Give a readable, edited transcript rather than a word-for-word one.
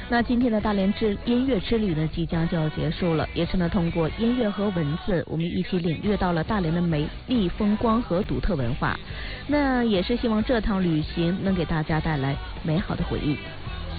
那今天的大连音乐之旅呢，即将就要结束了，也是呢通过音乐和文字，我们一起领略到了大连的美丽风光和独特文化。那也是希望这趟旅行能给大家带来美好的回忆。